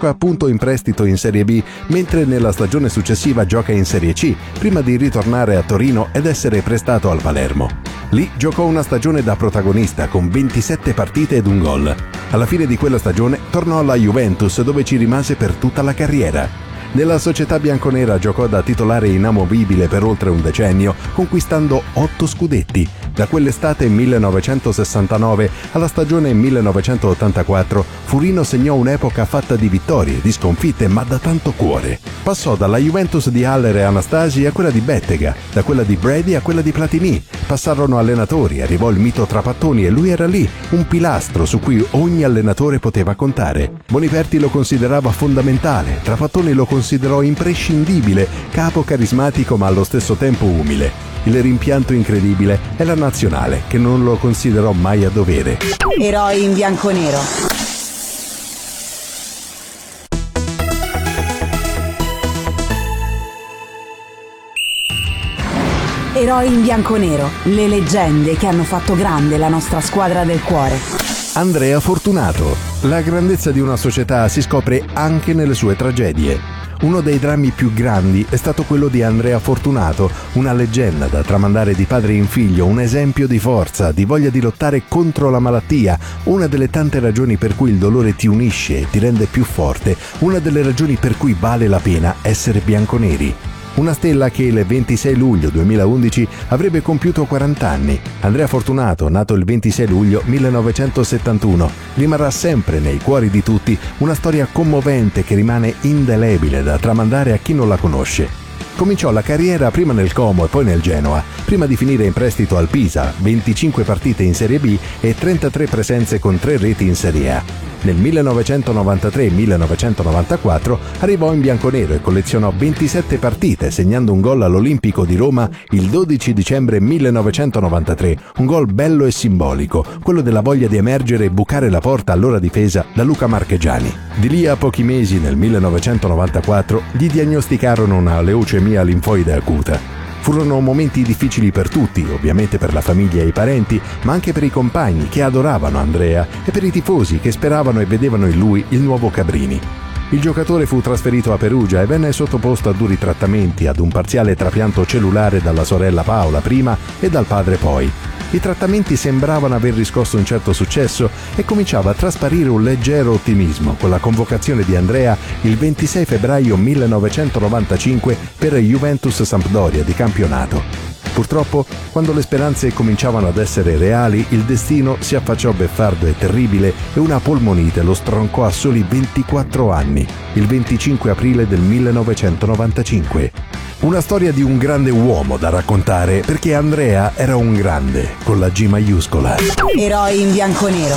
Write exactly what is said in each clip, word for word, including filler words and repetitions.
gioca appunto in prestito in Serie B, mentre nella stagione successiva gioca in Serie C, prima di ritornare a Torino ed essere prestato al Palermo. Lì giocò una stagione da protagonista con ventisette partite ed un gol. Alla fine di quella stagione tornò alla Juventus, dove ci rimase per tutta la carriera. Nella società bianconera giocò da titolare inamovibile per oltre un decennio, conquistando otto scudetti. Da quell'estate millenovecentosessantanove alla stagione millenovecentottantaquattro, Furino segnò un'epoca fatta di vittorie, di sconfitte, ma da tanto cuore. Passò dalla Juventus di Haller e Anastasi a quella di Bettega, da quella di Brady a quella di Platini. Passarono allenatori, arrivò il mito Trapattoni e lui era lì, un pilastro su cui ogni allenatore poteva contare. Boniperti lo considerava fondamentale, Trapattoni lo considerò imprescindibile, capo carismatico ma allo stesso tempo umile. Il rimpianto incredibile è la nazionale, che non lo considerò mai a dovere. Eroi in bianconero. Eroi in bianconero, le leggende che hanno fatto grande la nostra squadra del cuore. Andrea Fortunato. La grandezza di una società si scopre anche nelle sue tragedie. Uno dei drammi più grandi è stato quello di Andrea Fortunato, una leggenda da tramandare di padre in figlio, un esempio di forza, di voglia di lottare contro la malattia, una delle tante ragioni per cui il dolore ti unisce e ti rende più forte, una delle ragioni per cui vale la pena essere bianconeri. Una stella che il ventisei luglio duemilaundici avrebbe compiuto quaranta anni. Andrea Fortunato, nato il ventisei luglio millenovecentosettantuno, rimarrà sempre nei cuori di tutti, una storia commovente che rimane indelebile da tramandare a chi non la conosce. Cominciò la carriera prima nel Como e poi nel Genoa, prima di finire in prestito al Pisa, venticinque partite in Serie B e trentatré presenze con tre reti in Serie A. Nel millenovecentonovantatré millenovecentonovantaquattro arrivò in bianconero e collezionò ventisette partite, segnando un gol all'Olimpico di Roma il dodici dicembre millenovecentonovantatré, un gol bello e simbolico, quello della voglia di emergere e bucare la porta all'ora difesa da Luca Marchegiani. Di lì a pochi mesi, nel millenovecentonovantaquattro, gli diagnosticarono una leucemia linfoide acuta. Furono momenti difficili per tutti, ovviamente per la famiglia e i parenti, ma anche per i compagni che adoravano Andrea e per i tifosi che speravano e vedevano in lui il nuovo Cabrini. Il giocatore fu trasferito a Perugia e venne sottoposto a duri trattamenti, ad un parziale trapianto cellulare dalla sorella Paola prima e dal padre poi. I trattamenti sembravano aver riscosso un certo successo e cominciava a trasparire un leggero ottimismo con la convocazione di Andrea il ventisei febbraio millenovecentonovantacinque per Juventus Sampdoria di campionato. Purtroppo, quando le speranze cominciavano ad essere reali, il destino si affacciò beffardo e terribile e una polmonite lo stroncò a soli ventiquattro anni, il venticinque aprile del millenovecentonovantacinque. Una storia di un grande uomo da raccontare, perché Andrea era un grande, con la G maiuscola. Eroi in bianconero.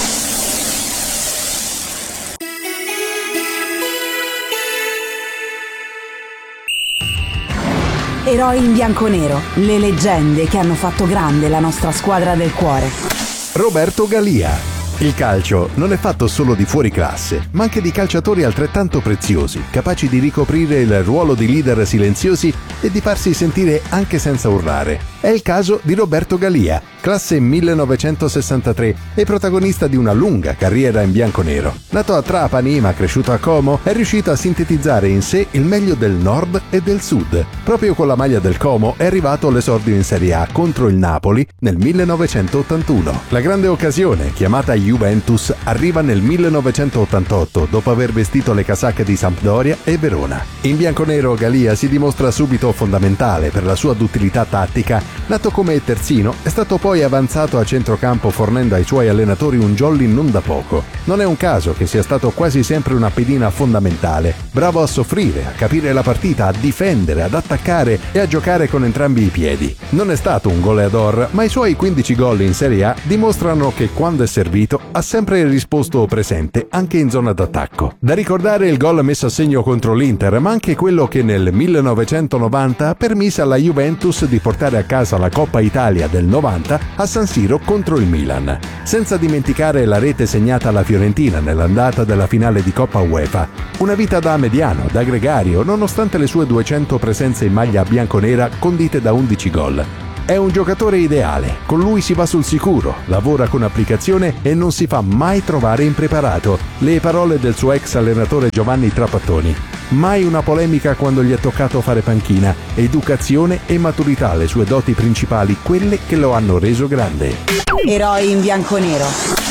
Eroi in bianconero, le leggende che hanno fatto grande la nostra squadra del cuore. Roberto Galia. Il calcio non è fatto solo di fuoriclasse, ma anche di calciatori altrettanto preziosi, capaci di ricoprire il ruolo di leader silenziosi e di farsi sentire anche senza urlare. È il caso di Roberto Galia, classe millenovecentosessantatré e protagonista di una lunga carriera in bianconero. Nato a Trapani ma cresciuto a Como, è riuscito a sintetizzare in sé il meglio del nord e del sud. Proprio con la maglia del Como è arrivato all'esordio in Serie A contro il Napoli nel millenovecentottantuno. La grande occasione, chiamata Juventus, arriva nel millenovecentottantotto dopo aver vestito le casacche di Sampdoria e Verona. In bianconero Galia si dimostra subito fondamentale per la sua duttilità tattica. Nato come terzino, è stato poi avanzato a centrocampo fornendo ai suoi allenatori un jolly non da poco. Non è un caso che sia stato quasi sempre una pedina fondamentale, bravo a soffrire, a capire la partita, a difendere, ad attaccare e a giocare con entrambi i piedi. Non è stato un goleador, ma i suoi quindici gol in Serie A dimostrano che quando è servito ha sempre risposto presente anche in zona d'attacco. Da ricordare il gol messo a segno contro l'Inter, ma anche quello che nel millenovecentonovanta ha permesso alla Juventus di portare a casa la Coppa Italia del novanta a San Siro contro il Milan. Senza dimenticare la rete segnata alla Fiorentina nell'andata della finale di Coppa UEFA. Una vita da mediano, da gregario, nonostante le sue duecento presenze in maglia bianconera condite da undici gol. È un giocatore ideale, con lui si va sul sicuro, lavora con applicazione e non si fa mai trovare impreparato. Le parole del suo ex allenatore Giovanni Trapattoni. Mai una polemica quando gli è toccato fare panchina, educazione e maturità le sue doti principali, quelle che lo hanno reso grande. Eroi in bianconero.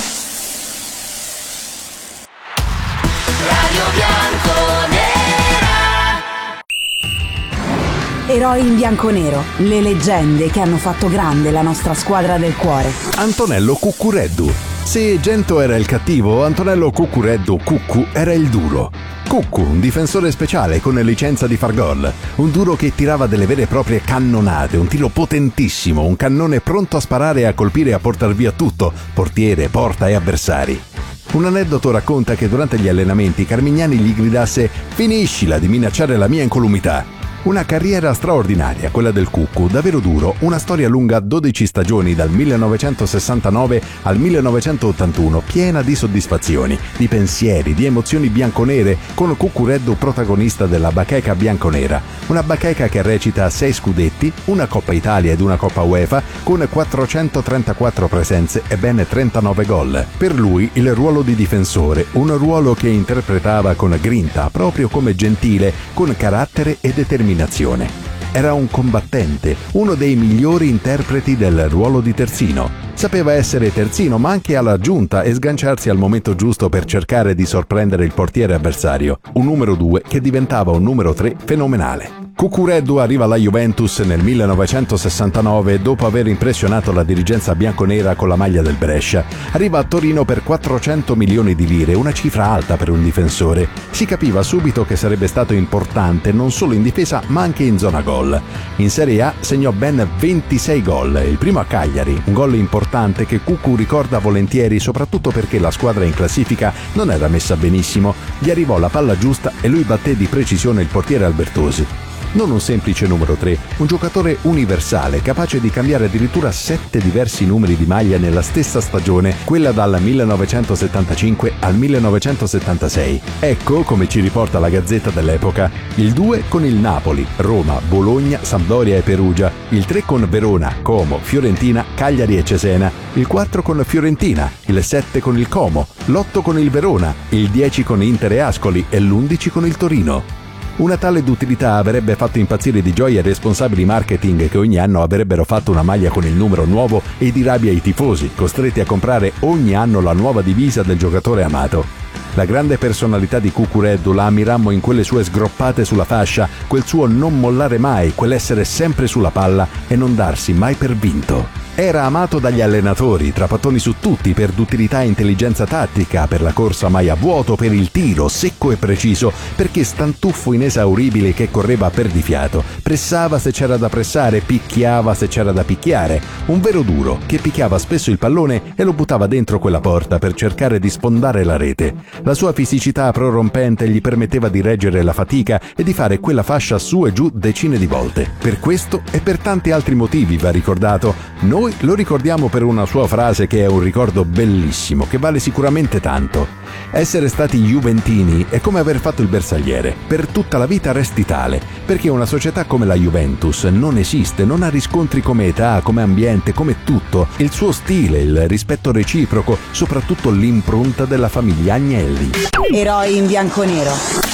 Radio Bianconera. Eroi in bianconero, le leggende che hanno fatto grande la nostra squadra del cuore. Antonello Cuccureddu. Se Gento era il cattivo, Antonello Cuccureddu Cuccu era il duro. Cuccu, un difensore speciale con licenza di far gol, un duro che tirava delle vere e proprie cannonate, un tiro potentissimo, un cannone pronto a sparare e a colpire e a portar via tutto, portiere, porta e avversari. Un aneddoto racconta che durante gli allenamenti Carmignani gli gridasse «Finiscila di minacciare la mia incolumità». Una carriera straordinaria, quella del Cuccu, davvero duro, una storia lunga dodici stagioni dal millenovecentosessantanove al millenovecentottantuno, piena di soddisfazioni, di pensieri, di emozioni bianconere, con Cuccureddu protagonista della bacheca bianconera, una bacheca che recita sei scudetti, una Coppa Italia ed una Coppa UEFA, con quattrocentotrentaquattro presenze e ben trentanove gol. Per lui il ruolo di difensore, un ruolo che interpretava con grinta, proprio come Gentile, con carattere e determinazione. Era un combattente, uno dei migliori interpreti del ruolo di terzino. Sapeva essere terzino, ma anche alla giunta e sganciarsi al momento giusto per cercare di sorprendere il portiere avversario. Un numero due che diventava un numero tre fenomenale. Cuccureddu arriva alla Juventus nel millenovecentosessantanove dopo aver impressionato la dirigenza bianconera con la maglia del Brescia. Arriva a Torino per quattrocento milioni di lire, una cifra alta per un difensore. Si capiva subito che sarebbe stato importante non solo in difesa ma anche in zona gol. In Serie A segnò ben ventisei gol, il primo a Cagliari, un gol importante che Cuccu ricorda volentieri soprattutto perché la squadra in classifica non era messa benissimo. Gli arrivò la palla giusta e lui batté di precisione il portiere Albertosi. Non un semplice numero tre, un giocatore universale, capace di cambiare addirittura sette diversi numeri di maglia nella stessa stagione, quella dal millenovecentosettantacinque al millenovecentosettantasei. Ecco, come ci riporta la Gazzetta dell'epoca, il due con il Napoli, Roma, Bologna, Sampdoria e Perugia, il tre con Verona, Como, Fiorentina, Cagliari e Cesena, il quattro con Fiorentina, il sette con il Como, l'otto con il Verona, il dieci con Inter e Ascoli e l'undici con il Torino. Una tale d'utilità avrebbe fatto impazzire di gioia i responsabili marketing che ogni anno avrebbero fatto una maglia con il numero nuovo e di rabbia i tifosi, costretti a comprare ogni anno la nuova divisa del giocatore amato. La grande personalità di Cuccureddu la ammirammo in quelle sue sgroppate sulla fascia, quel suo non mollare mai, quell'essere sempre sulla palla e non darsi mai per vinto. Era amato dagli allenatori, Trapattoni su tutti, per duttilità e intelligenza tattica, per la corsa mai a vuoto, per il tiro secco e preciso, perché stantuffo inesauribile che correva a perdifiato, pressava se c'era da pressare, picchiava se c'era da picchiare, un vero duro che picchiava spesso il pallone e lo buttava dentro quella porta per cercare di sfondare la rete. La sua fisicità prorompente gli permetteva di reggere la fatica e di fare quella fascia su e giù decine di volte. Per questo e per tanti altri motivi va ricordato. Noi lo ricordiamo per una sua frase che è un ricordo bellissimo, che vale sicuramente tanto. Essere stati juventini è come aver fatto il bersagliere. Per tutta la vita resti tale, perché una società come la Juventus non esiste, non ha riscontri come età, come ambiente, come tutto. Il suo stile, il rispetto reciproco, soprattutto l'impronta della famiglia Agnelli. Eroi in bianconero.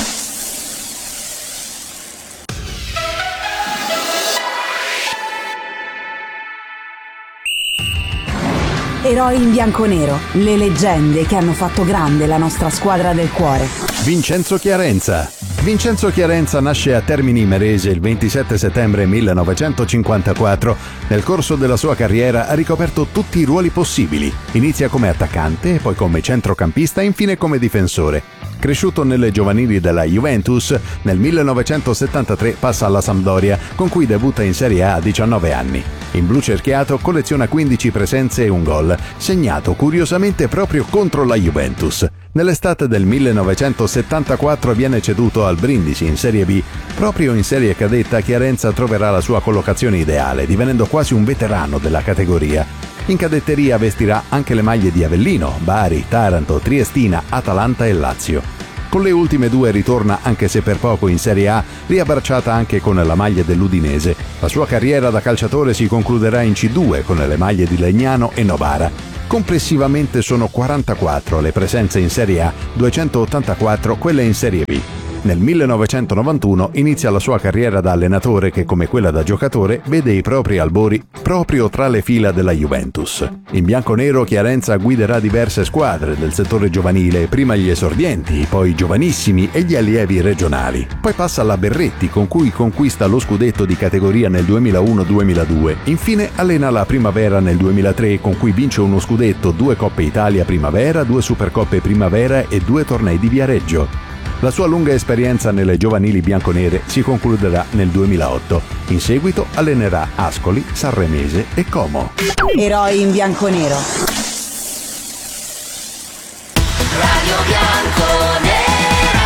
Eroi in bianconero, le leggende che hanno fatto grande la nostra squadra del cuore. Vincenzo Chiarenza. Vincenzo Chiarenza nasce a Termini Imerese il ventisette settembre millenovecentocinquantaquattro. Nel corso della sua carriera ha ricoperto tutti i ruoli possibili. Inizia come attaccante, poi come centrocampista e infine come difensore. Cresciuto nelle giovanili della Juventus, nel millenovecentosettantatré passa alla Sampdoria, con cui debutta in Serie A a diciannove anni. In blu cerchiato colleziona quindici presenze e un gol, segnato curiosamente proprio contro la Juventus. Nell'estate del millenovecentosettantaquattro viene ceduto al Brindisi in Serie B. Proprio in Serie Cadetta Chiarenza troverà la sua collocazione ideale, divenendo quasi un veterano della categoria. In cadetteria vestirà anche le maglie di Avellino, Bari, Taranto, Triestina, Atalanta e Lazio. Con le ultime due ritorna, anche se per poco, in Serie A, riabbracciata anche con la maglia dell'Udinese. La sua carriera da calciatore si concluderà in C due con le maglie di Legnano e Novara. Complessivamente sono quarantaquattro le presenze in Serie A, duecentottantaquattro quelle in Serie B. Nel millenovecentonovantuno inizia la sua carriera da allenatore che, come quella da giocatore, vede i propri albori proprio tra le fila della Juventus. In bianconero Chiarenza guiderà diverse squadre del settore giovanile, prima gli esordienti, poi i giovanissimi e gli allievi regionali. Poi passa alla Berretti, con cui conquista lo scudetto di categoria nel duemilauno duemiladue. Infine allena la Primavera nel duemilatré, con cui vince uno scudetto, due Coppe Italia Primavera, due Supercoppe Primavera e due tornei di Viareggio. La sua lunga esperienza nelle giovanili bianconere si concluderà nel duemilaotto. In seguito allenerà Ascoli, Sanremese e Como. Eroi in bianconero. Radio Bianconera.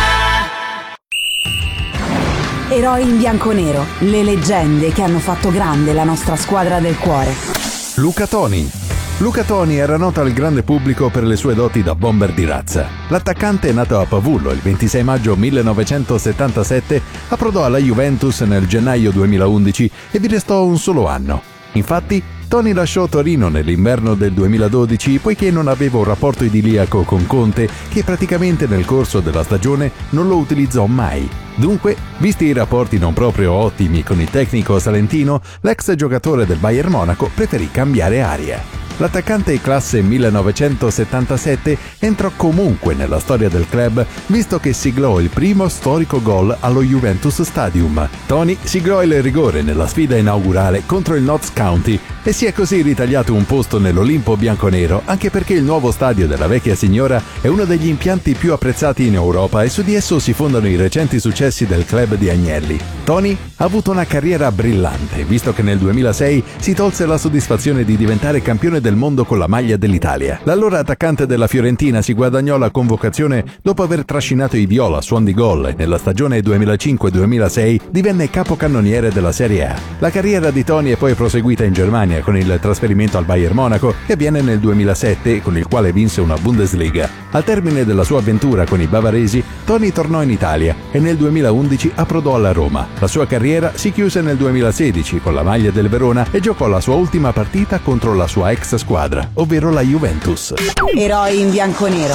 Eroi in bianconero. Le leggende che hanno fatto grande la nostra squadra del cuore. Luca Toni. Luca Toni era noto al grande pubblico per le sue doti da bomber di razza. L'attaccante è nato a Pavullo il ventisei maggio millenovecentosettantasette, approdò alla Juventus nel gennaio duemilaundici e vi restò un solo anno. Infatti, Toni lasciò Torino nell'inverno del duemiladodici poiché non aveva un rapporto idilliaco con Conte, che praticamente nel corso della stagione non lo utilizzò mai. Dunque, visti i rapporti non proprio ottimi con il tecnico salentino, l'ex giocatore del Bayern Monaco preferì cambiare aria. L'attaccante classe millenovecentosettantasette entrò comunque nella storia del club, visto che siglò il primo storico gol allo Juventus Stadium. Toni siglò il rigore nella sfida inaugurale contro il Notts County e si è così ritagliato un posto nell'Olimpo bianconero, anche perché il nuovo stadio della vecchia signora è uno degli impianti più apprezzati in Europa e su di esso si fondano i recenti successi del club di Agnelli. Toni ha avuto una carriera brillante, visto che nel duemilasei si tolse la soddisfazione di diventare campione del mondo con la maglia dell'Italia. L'allora attaccante della Fiorentina si guadagnò la convocazione dopo aver trascinato i viola a suon di gol e nella stagione duemilacinque duemilasei divenne capocannoniere della Serie A. La carriera di Toni è poi proseguita in Germania con il trasferimento al Bayern Monaco, che avviene nel duemilasette, con il quale vinse una Bundesliga. Al termine della sua avventura con i bavaresi, Toni tornò in Italia e nel duemilaundici approdò alla Roma. La sua carriera si chiuse nel duemilasedici con la maglia del Verona e giocò la sua ultima partita contro la sua ex squadra, ovvero la Juventus. Eroi in bianconero.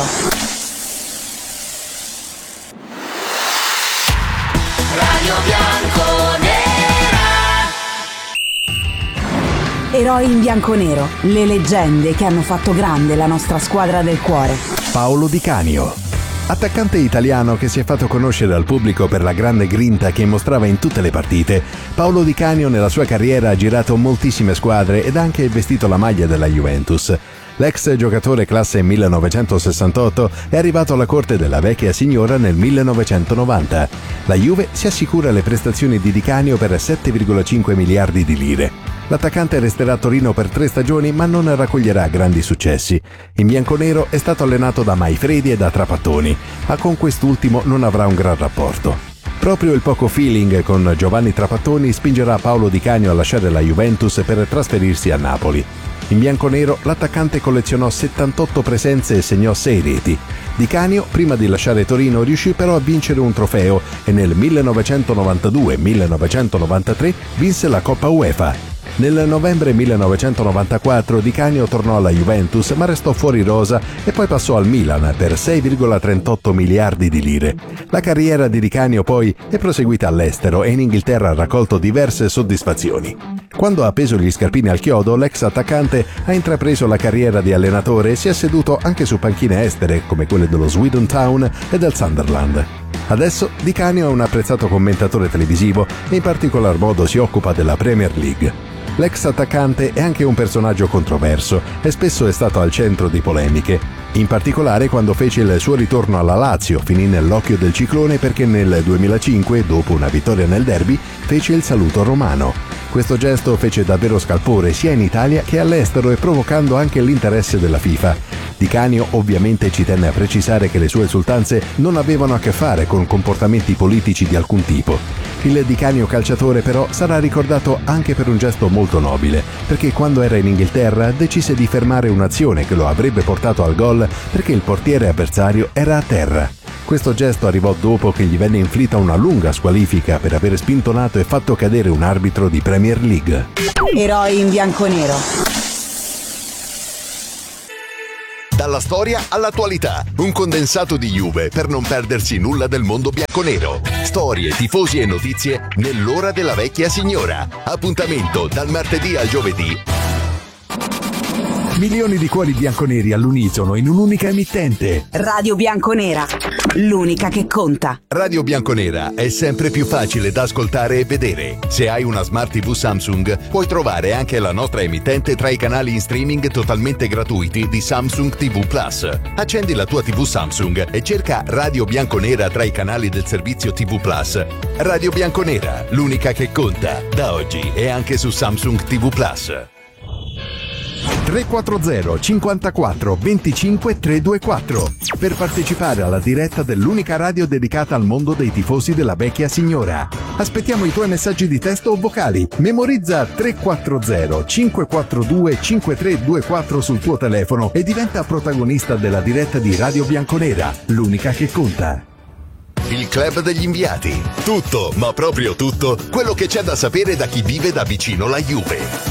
Radio Bianconera. Eroi in bianconero. Le leggende che hanno fatto grande la nostra squadra del cuore. Paolo Di Canio. Attaccante italiano che si è fatto conoscere al pubblico per la grande grinta che mostrava in tutte le partite, Paolo Di Canio nella sua carriera ha girato moltissime squadre ed ha anche vestito la maglia della Juventus. L'ex giocatore classe millenovecentosessantotto è arrivato alla corte della vecchia signora nel millenovecentonovanta. La Juve si assicura le prestazioni di Di Canio per sette virgola cinque miliardi di lire. L'attaccante resterà a Torino per tre stagioni ma non raccoglierà grandi successi. In bianconero è stato allenato da Maifredi e da Trapattoni, ma con quest'ultimo non avrà un gran rapporto. Proprio il poco feeling con Giovanni Trapattoni spingerà Paolo Di Canio a lasciare la Juventus per trasferirsi a Napoli. In bianconero l'attaccante collezionò settantotto presenze e segnò sei reti. Di Canio, prima di lasciare Torino, riuscì però a vincere un trofeo e nel millenovecentonovantadue millenovecentonovantatré vinse la Coppa UEFA. Nel novembre millenovecentonovantaquattro Di Canio tornò alla Juventus ma restò fuori rosa e poi passò al Milan per sei virgola trentotto miliardi di lire. La carriera di Di Canio poi è proseguita all'estero e in Inghilterra ha raccolto diverse soddisfazioni. Quando ha appeso gli scarpini al chiodo, l'ex attaccante ha intrapreso la carriera di allenatore e si è seduto anche su panchine estere come quelle dello Swindon Town e del Sunderland. Adesso Di Canio è un apprezzato commentatore televisivo e in particolar modo si occupa della Premier League. L'ex attaccante è anche un personaggio controverso e spesso è stato al centro di polemiche. In particolare quando fece il suo ritorno alla Lazio, finì nell'occhio del ciclone perché nel duemilacinque, dopo una vittoria nel derby, fece il saluto romano. Questo gesto fece davvero scalpore sia in Italia che all'estero e provocando anche l'interesse della FIFA. Di Canio ovviamente ci tenne a precisare che le sue esultanze non avevano a che fare con comportamenti politici di alcun tipo. Il Di Canio calciatore però sarà ricordato anche per un gesto molto nobile, perché quando era in Inghilterra decise di fermare un'azione che lo avrebbe portato al gol perché il portiere avversario era a terra. Questo gesto arrivò dopo che gli venne inflitta una lunga squalifica per aver spintonato e fatto cadere un arbitro di Premier League. Eroi in bianconero. Dalla storia all'attualità, un condensato di Juve per non perdersi nulla del mondo bianconero. Storie, tifosi e notizie nell'ora della vecchia signora. Appuntamento dal martedì al giovedì. Milioni di cuori bianconeri all'unisono in un'unica emittente. Radio Bianconera, l'unica che conta. Radio Bianconera è sempre più facile da ascoltare e vedere. Se hai una Smart tivù Samsung, puoi trovare anche la nostra emittente tra i canali in streaming totalmente gratuiti di Samsung tivù Plus. Accendi la tua tivù Samsung e cerca Radio Bianconera tra i canali del servizio tivù Plus. Radio Bianconera, l'unica che conta. Da oggi è anche su Samsung tivù Plus. tre quattro zero cinquantaquattro venticinque trecentoventiquattro per partecipare alla diretta dell'unica radio dedicata al mondo dei tifosi della vecchia signora. Aspettiamo i tuoi messaggi di testo o vocali. Memorizza tre quattro zero cinque quattro due cinque tre due quattro sul tuo telefono e diventa protagonista della diretta di Radio Bianconera, l'unica che conta. Il club degli inviati. Tutto, ma proprio tutto, quello che c'è da sapere da chi vive da vicino la Juve.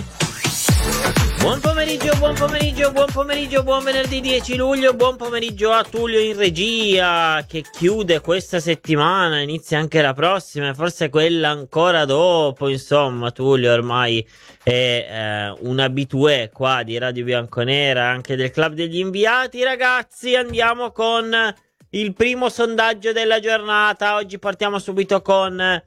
Buon pomeriggio, buon pomeriggio, buon pomeriggio, buon venerdì dieci luglio, buon pomeriggio a Tullio in regia che chiude questa settimana, inizia anche la prossima e forse quella ancora dopo, insomma Tullio ormai è eh, un abitué qua di Radio Bianconera, anche del Club degli Inviati. Ragazzi, andiamo con il primo sondaggio della giornata, oggi partiamo subito con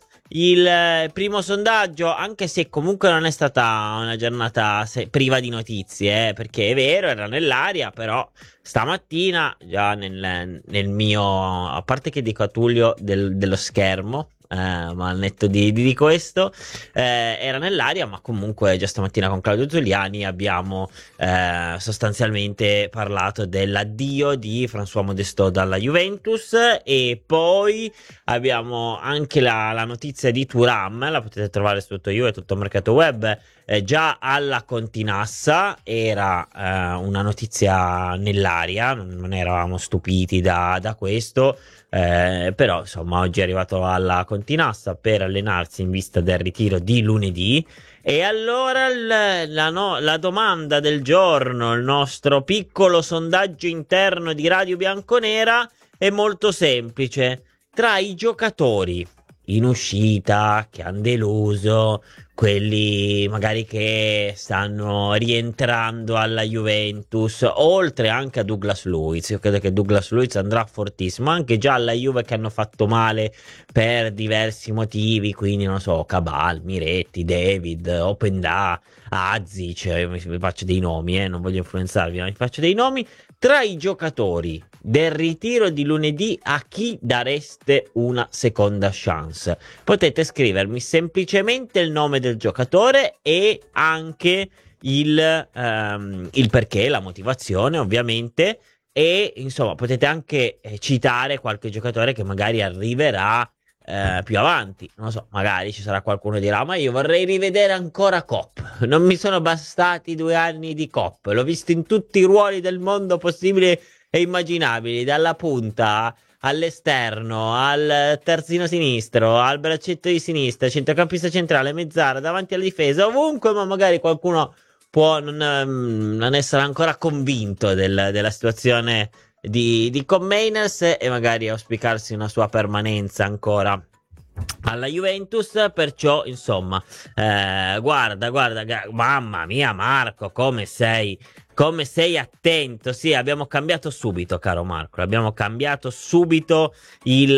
il primo sondaggio, anche se comunque non è stata una giornata se- priva di notizie, eh, perché è vero, era nell'aria, però stamattina già nel, nel mio, a parte che dico a Tullio del, dello schermo, eh, ma al netto di, di questo, eh, era nell'aria, ma comunque già stamattina con Claudio Giuliani abbiamo eh, sostanzialmente parlato dell'addio di François Modestot dalla Juventus e poi abbiamo anche la, la notizia di Thuram, la potete trovare su tutto Juve, tutto il mercato web, eh, già alla Continassa, era eh, una notizia nell'aria, non, non eravamo stupiti da, da questo, eh, però insomma oggi è arrivato alla Continassa per allenarsi in vista del ritiro di lunedì. E allora l- la, no- la domanda del giorno, il nostro piccolo sondaggio interno di Radio Bianconera è molto semplice. Tra i giocatori in uscita che hanno deluso, quelli magari che stanno rientrando alla Juventus, oltre anche a Douglas Luiz, io credo che Douglas Luiz andrà fortissimo, anche già alla Juve che hanno fatto male per diversi motivi, quindi non so, Cabal, Miretti, David, Openda, Azic, io mi, mi faccio dei nomi, eh, non voglio influenzarvi, ma mi faccio dei nomi. Tra i giocatori del ritiro di lunedì, a chi dareste una seconda chance? Potete scrivermi semplicemente il nome del giocatore e anche il, um, il perché, la motivazione ovviamente, e insomma potete anche eh, citare qualche giocatore che magari arriverà eh, più avanti, non lo so, magari ci sarà qualcuno che dirà ma io vorrei rivedere ancora Kopp, non mi sono bastati due anni di Kopp, l'ho visto in tutti i ruoli del mondo possibili e immaginabili, dalla punta all'esterno, al terzino sinistro, al braccetto di sinistra, centrocampista centrale, mezzala, davanti alla difesa, ovunque, ma magari qualcuno può non, non essere ancora convinto del, della situazione di, di Kopp-Mainers e magari auspicarsi una sua permanenza ancora alla Juventus. Perciò insomma eh, guarda guarda gra- mamma mia Marco, come sei come sei attento. Sì, abbiamo cambiato subito, caro Marco, abbiamo cambiato subito il,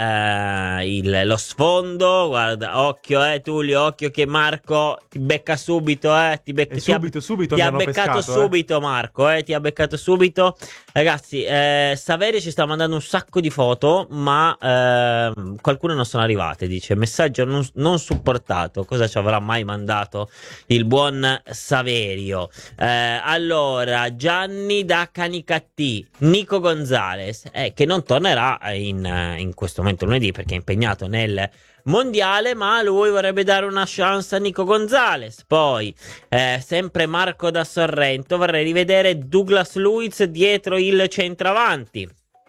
eh, il lo sfondo. Guarda, occhio eh Tullio, occhio che Marco ti becca subito, eh ti becca subito, subito ti ha mi hanno beccato pescato, subito eh. Marco, eh ti ha beccato subito. Ragazzi, eh, Saverio ci sta mandando un sacco di foto, ma eh, qualcuno non sono arrivate, dice messaggio non, non supportato. Cosa ci avrà mai mandato il buon Saverio? Eh, allora Gianni da Canicattì, Nico Gonzalez, eh, che non tornerà in, in questo momento lunedì perché è impegnato nel mondiale, ma lui vorrebbe dare una chance a Nico Gonzalez. Poi eh, sempre Marco da Sorrento, vorrei rivedere Douglas Luiz dietro il centravanti.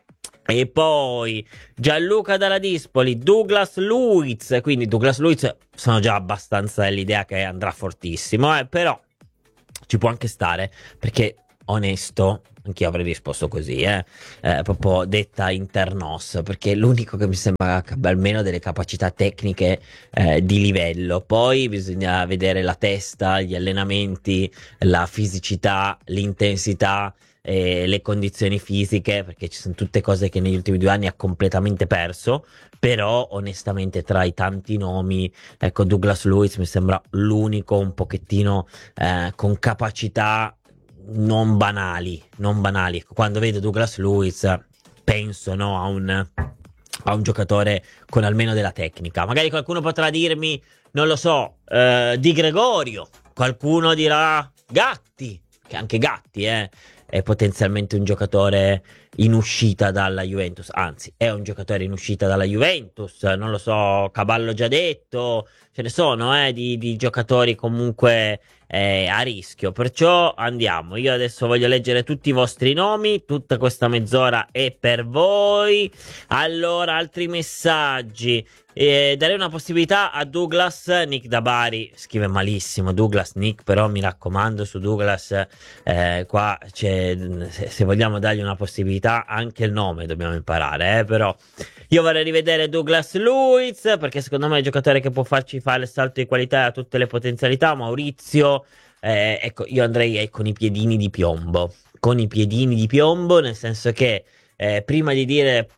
E poi Gianluca dalla Dispoli, Douglas Luiz, quindi Douglas Luiz sono già abbastanza dell'idea che andrà fortissimo, eh, però ci può anche stare, perché onesto, anch'io avrei risposto così, eh, eh, proprio detta internos, perché l'unico che mi sembra che abbia almeno delle capacità tecniche eh, di livello. Poi bisogna vedere la testa, gli allenamenti, la fisicità, l'intensità, eh, le condizioni fisiche, perché ci sono tutte cose che negli ultimi due anni ha completamente perso. Però onestamente tra i tanti nomi, ecco, Douglas Luiz mi sembra l'unico un pochettino eh, con capacità non banali, non banali. Quando vedo Douglas Luiz penso, no, a un, a un giocatore con almeno della tecnica. Magari qualcuno potrà dirmi, non lo so, eh, Di Gregorio, qualcuno dirà Gatti, che anche Gatti eh, è potenzialmente un giocatore in uscita dalla Juventus, anzi è un giocatore in uscita dalla Juventus, non lo so, Caballo già detto, ce ne sono eh, di, di giocatori comunque eh, a rischio, perciò andiamo. Io adesso voglio leggere tutti i vostri nomi, tutta questa mezz'ora è per voi. Allora, altri messaggi. Eh, darei una possibilità a Douglas. Nick da Bari scrive malissimo Douglas Nick, però mi raccomando, su Douglas eh, qua c'è, se, se vogliamo dargli una possibilità, anche il nome dobbiamo imparare, eh, però io vorrei rivedere Douglas Luiz, perché secondo me è un giocatore che può farci fare il salto di qualità e ha tutte le potenzialità. Maurizio, eh, ecco, io andrei eh, con i piedini di piombo, con i piedini di piombo, nel senso che eh, prima di dire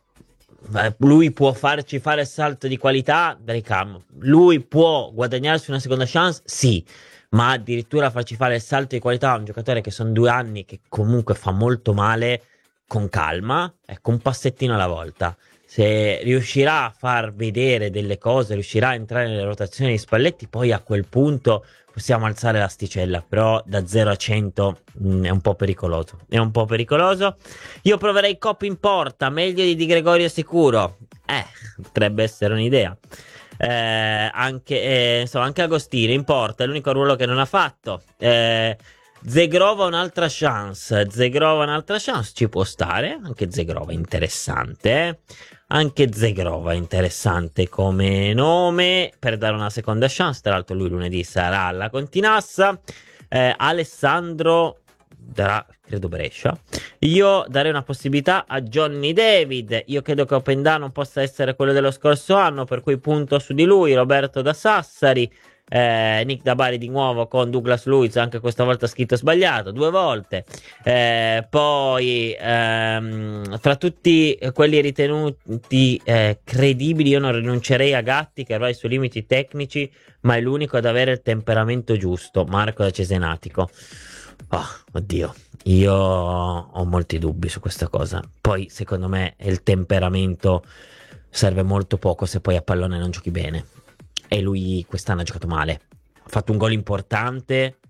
lui può farci fare il salto di qualità, dai calmo, lui può guadagnarsi una seconda chance, sì, ma addirittura farci fare il salto di qualità a un giocatore che sono due anni che comunque fa molto male, con calma, ecco, un passettino alla volta. Se riuscirà a far vedere delle cose, riuscirà a entrare nelle rotazioni di Spalletti, poi a quel punto possiamo alzare l'asticella, però da zero a cento mh, è un po' pericoloso, è un po' pericoloso. Io proverei Cop in porta, meglio di Di Gregorio sicuro, eh, potrebbe essere un'idea. Eh, anche, eh, insomma, anche Agostino in porta, è l'unico ruolo che non ha fatto. eh, Zegrova un'altra chance, Zegrova un'altra chance, ci può stare, anche Zegrova interessante, eh? Anche Zegrova interessante come nome per dare una seconda chance. Tra l'altro lui lunedì sarà alla Continassa. eh, Alessandro darà, credo, Brescia. Io darei una possibilità a Johnny David. Io credo che Openda non possa essere quello dello scorso anno, per cui punto su di lui. Roberto da Sassari. Eh, Nick da Bari di nuovo con Douglas Luiz, anche questa volta scritto sbagliato due volte. Eh, poi ehm, fra tutti quelli ritenuti eh, credibili, io non rinuncerei a Gatti, che va ai suoi limiti tecnici, ma è l'unico ad avere il temperamento giusto. Marco da Cesenatico. Oh, oddio, io ho molti dubbi su questa cosa. Poi secondo me il temperamento serve molto poco se poi a pallone non giochi bene. E lui quest'anno ha giocato male, ha fatto un gol importante,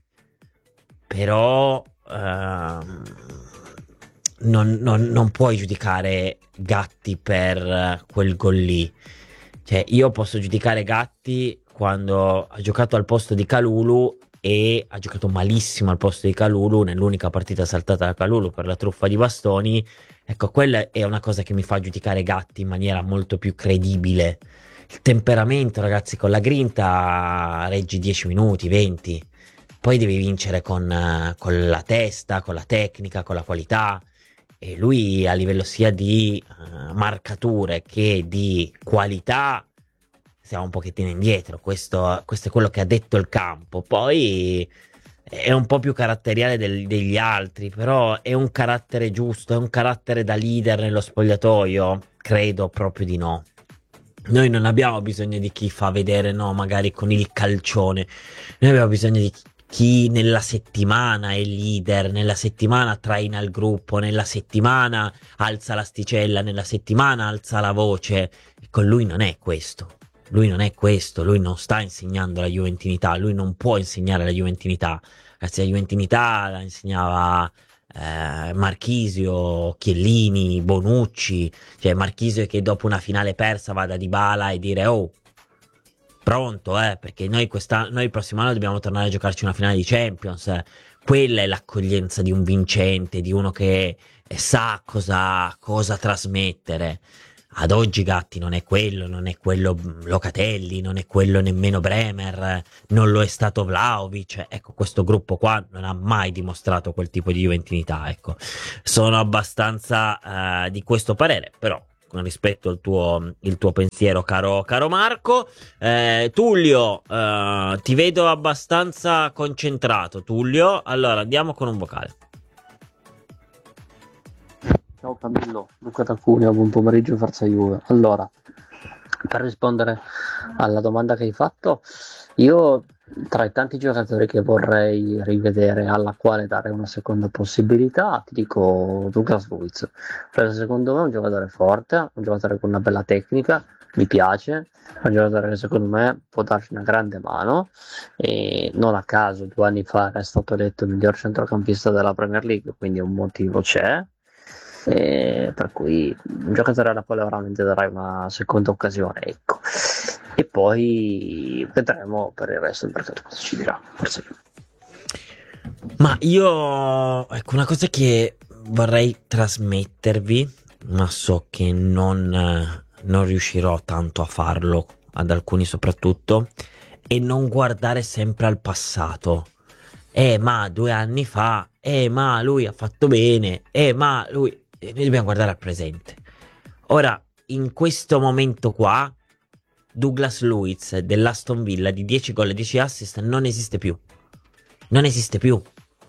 però ehm, non, non, non puoi giudicare Gatti per quel gol lì. Cioè, io posso giudicare Gatti quando ha giocato al posto di Kalulu e ha giocato malissimo al posto di Kalulu nell'unica partita saltata da Kalulu per la truffa di bastoni. Ecco, quella è una cosa che mi fa giudicare Gatti in maniera molto più credibile. Il temperamento, ragazzi, con la grinta reggi dieci minuti, venti, poi devi vincere con, con la testa, con la tecnica, con la qualità. E lui a livello sia di uh, marcature che di qualità siamo un pochettino indietro. Questo, questo è quello che ha detto il campo. Poi è un po' più caratteriale del, degli altri, però è un carattere giusto, è un carattere da leader nello spogliatoio? Credo proprio di no. Noi non abbiamo bisogno di chi fa vedere, no, magari con il calcione. Noi abbiamo bisogno di chi nella settimana è leader, nella settimana traina il gruppo, nella settimana alza l'asticella, nella settimana alza la voce. E con lui non è questo. Lui non è questo, lui non sta insegnando la juventinità, lui non può insegnare la juventinità. Ragazzi, la juventinità la insegnava Eh, Marchisio, Chiellini, Bonucci. Cioè Marchisio che dopo una finale persa vada a Dybala e dire oh, pronto, eh, perché noi, questa, noi il prossimo anno dobbiamo tornare a giocarci una finale di Champions. eh. Quella è l'accoglienza di un vincente, di uno che e sa cosa, cosa trasmettere. Ad oggi Gatti non è quello, non è quello Locatelli, non è quello nemmeno Bremer, non lo è stato Vlahovic. Ecco, questo gruppo qua non ha mai dimostrato quel tipo di juventinità, ecco. Sono abbastanza uh, di questo parere, però con rispetto al tuo, il tuo pensiero, caro, caro Marco. eh, Tullio, uh, ti vedo abbastanza concentrato, Tullio. Allora andiamo con un vocale. Ciao Camillo, Luca da Cuneo, buon pomeriggio, Forza Juve. Allora, per rispondere alla domanda che hai fatto, io tra i tanti giocatori che vorrei rivedere, alla quale dare una seconda possibilità, ti dico Douglas Luiz, perché secondo me è un giocatore forte, un giocatore con una bella tecnica, mi piace, è un giocatore che secondo me può darci una grande mano, e non a caso due anni fa è stato eletto il miglior centrocampista della Premier League, quindi un motivo c'è. E per cui un giocatore alla quale veramente darai una seconda occasione, ecco. E poi vedremo per il resto del mercato cosa ci dirà. Forse. Ma io, ecco, una cosa che vorrei trasmettervi, ma so che non, non riuscirò tanto a farlo, ad alcuni soprattutto, è non guardare sempre al passato. Eh, ma due anni fa, eh, ma lui ha fatto bene, eh, ma lui... Noi dobbiamo guardare al presente. Ora, in questo momento qua, Douglas Luiz dell'Aston Villa di dieci gol e dieci assist non esiste più. Non esiste più.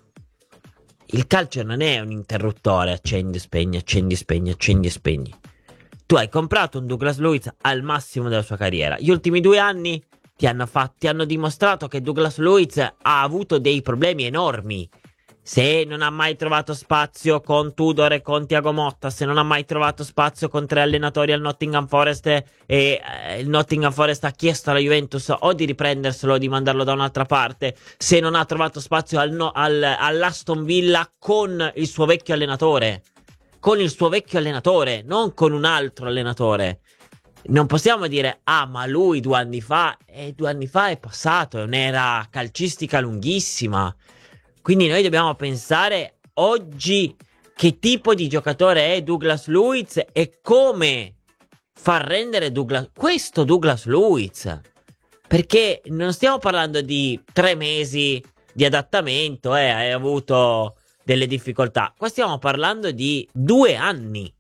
Il calcio non è un interruttore, accendi e spegni, accendi e spegni, accendi e spegni. Tu hai comprato un Douglas Luiz al massimo della sua carriera. Gli ultimi due anni ti hanno, fatto, ti hanno dimostrato che Douglas Luiz ha avuto dei problemi enormi. Se non ha mai trovato spazio con Tudor e con Thiago Motta, se non ha mai trovato spazio con tre allenatori al Nottingham Forest e eh, il Nottingham Forest ha chiesto alla Juventus o di riprenderselo o di mandarlo da un'altra parte, se non ha trovato spazio al no, al, all'Aston Villa con il suo vecchio allenatore, con il suo vecchio allenatore, non con un altro allenatore. Non possiamo dire, ah, ma lui due anni fa, e due anni fa è passato, è un'era calcistica lunghissima. Quindi noi dobbiamo pensare oggi che tipo di giocatore è Douglas Luiz e come far rendere Douglas, questo Douglas Luiz. Perché non stiamo parlando di tre mesi di adattamento, eh, hai avuto delle difficoltà. Qua stiamo parlando di due anni.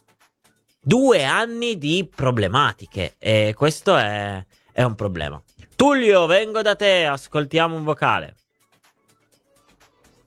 Due anni di problematiche e questo è, è un problema. Tullio, vengo da te, ascoltiamo un vocale.